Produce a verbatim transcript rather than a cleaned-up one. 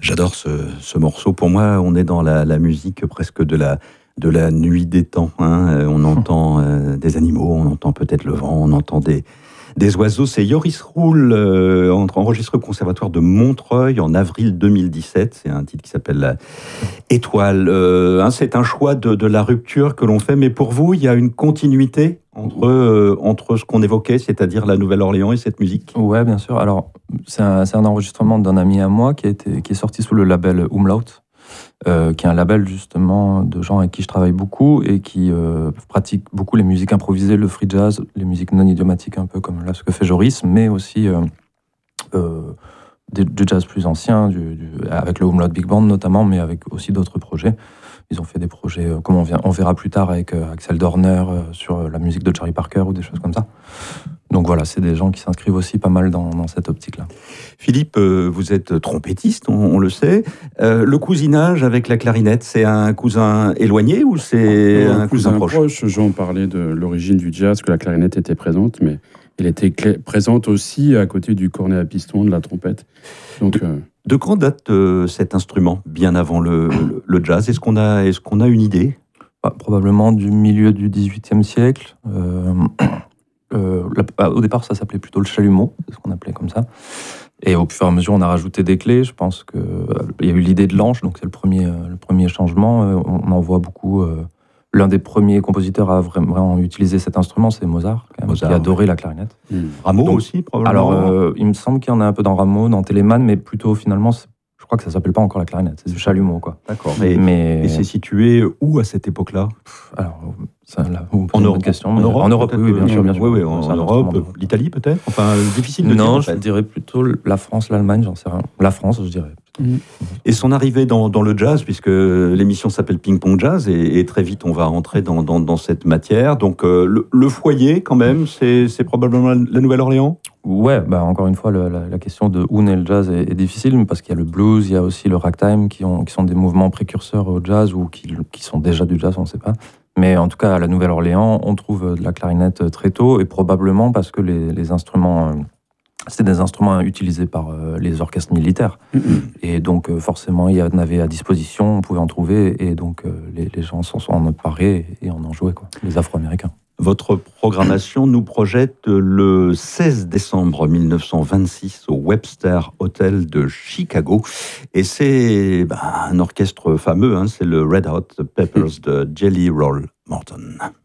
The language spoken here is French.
J'adore ce, ce morceau. Pour moi, on est dans la, la musique presque de la, de la nuit des temps. Hein. On entend euh, des animaux, on entend peut-être le vent, on entend des, des oiseaux. C'est Joris Roel, euh, enregistré au Conservatoire de Montreuil en avril deux mille dix-sept. C'est un titre qui s'appelle Étoile. Euh, hein, c'est un choix de, de la rupture que l'on fait, mais pour vous, il y a une continuité entre, euh, entre ce qu'on évoquait, c'est-à-dire la Nouvelle-Orléans et cette musique? Ouais, bien sûr. Alors, c'est un, c'est un enregistrement d'un ami à moi qui, a été, qui est sorti sous le label Umlaut, euh, qui est un label justement de gens avec qui je travaille beaucoup et qui euh, pratiquent beaucoup les musiques improvisées, le free jazz, les musiques non idiomatiques, un peu comme là ce que fait Joris, mais aussi euh, euh, des, du jazz plus ancien, du, du, avec le Umlaut Big Band notamment, mais avec aussi d'autres projets. Ils ont fait des projets, euh, comme on, vient, on verra plus tard avec euh, Axel Dorner euh, sur la musique de Charlie Parker ou des choses comme ça. Donc voilà, c'est des gens qui s'inscrivent aussi pas mal dans, dans cette optique-là. Philippe, euh, vous êtes trompettiste, on, on le sait. Euh, le cousinage avec la clarinette, c'est un cousin éloigné ou c'est un, un cousin, cousin proche, proche Jean parlait de l'origine du jazz, que la clarinette était présente, mais elle était clé- présente aussi à côté du cornet à piston, de la trompette. Donc... De... Euh... De quand date euh, cet instrument, bien avant le, le, le jazz? Est-ce qu'on a, est-ce qu'on a une idée? bah, Probablement du milieu du dix-huitième siècle. Euh, euh, la, au départ, ça s'appelait plutôt le chalumeau, c'est ce qu'on appelait comme ça. Et au fur et à mesure, on a rajouté des clés. Je pense qu'il euh, y a eu l'idée de l'anche, donc c'est le premier, euh, le premier changement. Euh, on en voit beaucoup... Euh, L'un des premiers compositeurs à vraiment utiliser cet instrument, c'est Mozart, quand même, Mozart qui adorait ouais. la clarinette. Mmh. Rameau donc, aussi, probablement. Alors, euh, il me semble qu'il y en a un peu dans Rameau, dans Telemann, mais plutôt finalement, je crois que ça s'appelle pas encore la clarinette, c'est du chalumeau, quoi. D'accord. Et, mais... et c'est situé où à cette époque-là? Alors, ça, là, vous me en, posez Euro- une question. En Europe, en Europe, oui, bien sûr, bien sûr. Oui, oui, en, en Europe, l'Italie peut-être. Enfin, difficile de non, dire. Non, en je fait. dirais plutôt la France, l'Allemagne, j'en sais rien. La France, je dirais. Mmh. Et son arrivée dans, dans le jazz, puisque l'émission s'appelle Ping Pong Jazz, et, et très vite on va rentrer dans, dans, dans cette matière. Donc euh, le, le foyer, quand même, c'est, c'est probablement la Nouvelle-Orléans? Ouais, bah encore une fois, le, la, la question de où naît le jazz est, est difficile, parce qu'il y a le blues, il y a aussi le ragtime, qui, ont, qui sont des mouvements précurseurs au jazz, ou qui, qui sont déjà du jazz, on ne sait pas. Mais en tout cas, à la Nouvelle-Orléans, on trouve de la clarinette très tôt, et probablement parce que les, les instruments... Euh, C'était des instruments utilisés par euh, les orchestres militaires. Mmh. Et donc, euh, forcément, il y en avait à disposition, on pouvait en trouver. Et donc, euh, les, les gens s'en sont emparés et en ont joué, quoi, les Afro-Américains. Votre programmation nous projette le seize décembre mille neuf cent vingt-six au Webster Hotel de Chicago. Et c'est bah, un orchestre fameux, hein, c'est le Red Hot Peppers de Jelly Roll Morton.